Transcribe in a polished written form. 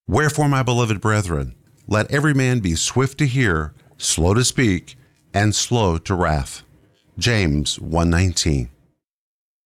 Wherefore, my beloved brethren, let every man be swift to hear, slow to speak, and slow to wrath. James 1:19.